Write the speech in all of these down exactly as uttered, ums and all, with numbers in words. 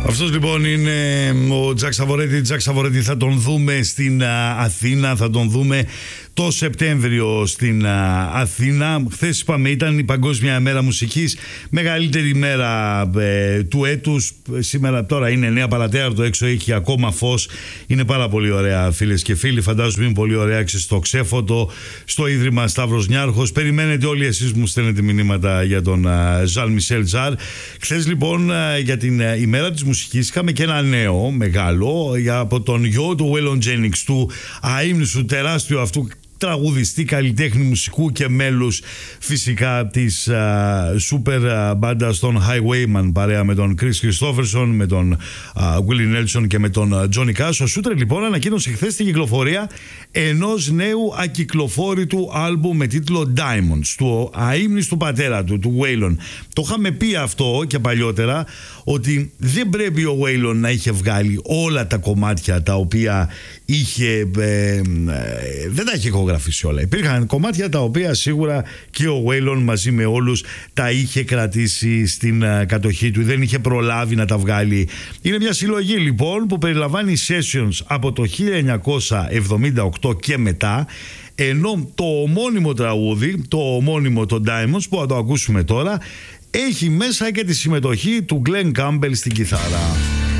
Αυτός λοιπόν είναι ο Τζακ Σαβορέτη. Τζακ Σαβορέτη θα τον δούμε στην Αθήνα, θα τον δούμε το Σεπτέμβριο στην Αθήνα. Χθες είπαμε ήταν η Παγκόσμια Μέρα Μουσικής, μεγαλύτερη μέρα ε, του έτους. Σήμερα τώρα είναι εννέα παρατέταρτο, έξω έχει ακόμα φως. Είναι πάρα πολύ ωραία, φίλες και φίλοι. Φαντάζομαι είναι πολύ ωραία στο Ξέφωτο, στο Ίδρυμα Σταύρος Νιάρχος. Περιμένετε όλοι εσείς, μου στέλνετε μηνύματα για τον Ζαν Μισελ Ζαρ. Χθες λοιπόν για την ημέρα της μουσικής είχαμε και ένα νέο μεγάλο από τον γιο του Waylon Jennings, του αείμνηστου τεράστιου αυτού τραγουδιστή, καλλιτέχνη μουσικού και μέλους φυσικά της σούπερ uh, μπάντας των Highwayman, παρέα με τον Chris Christopherson, με τον uh, Willie Nelson και με τον uh, Johnny Cash. Ο Σούτερ λοιπόν ανακοίνωσε χθες την κυκλοφορία ενός νέου ακυκλοφόρητου άλμπου με τίτλο Diamonds, του αείμνηστου πατέρα του, του Waylon. Το είχαμε πει αυτό και παλιότερα, ότι δεν πρέπει ο Waylon να είχε βγάλει όλα τα κομμάτια τα οποία είχε, ε, ε, δεν τα είχε ηχογραφήσει όλα. Υπήρχαν κομμάτια τα οποία σίγουρα και ο Waylon μαζί με όλους τα είχε κρατήσει στην uh, κατοχή του, δεν είχε προλάβει να τα βγάλει. Είναι μια συλλογή λοιπόν που περιλαμβάνει sessions από το χίλια εννιακόσια εβδομήντα οκτώ και μετά, ενώ το ομώνυμο τραγούδι, το ομώνυμο το Diamonds που θα το ακούσουμε τώρα, έχει μέσα και τη συμμετοχή του Glenn Campbell στην κιθάρα.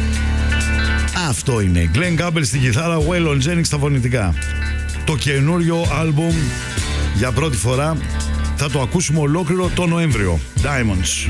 Αυτό είναι, Glenn Campbell στην κιθάρα, Waylon Jennings στα φωνητικά. Το καινούριο άλμπουμ για πρώτη φορά θα το ακούσουμε ολόκληρο το Νοέμβριο. Diamonds.